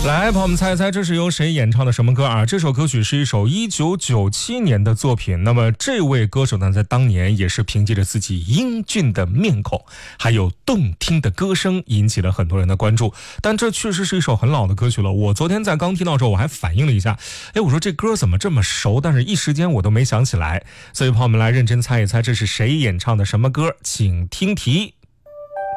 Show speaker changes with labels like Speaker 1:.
Speaker 1: 来，朋友们猜一猜，这是由谁演唱的什么歌啊？这首歌曲是一首1997年的作品。那么这位歌手呢，在当年也是凭借着自己英俊的面孔，还有动听的歌声，引起了很多人的关注。但这确实是一首很老的歌曲了。我昨天在刚听到的时候，我还反应了一下，我说这歌怎么这么熟？但是一时间我都没想起来。所以朋友们来认真猜一猜，这是谁演唱的什么歌？请听题。